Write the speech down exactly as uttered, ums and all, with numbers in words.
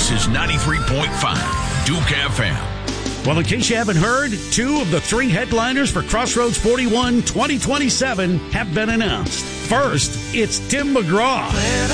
This is ninety-three point five Duke F M. Well, in case you haven't heard, two of the three headliners for Crossroads forty-one twenty twenty-seven have been announced. First, it's Tim McGraw.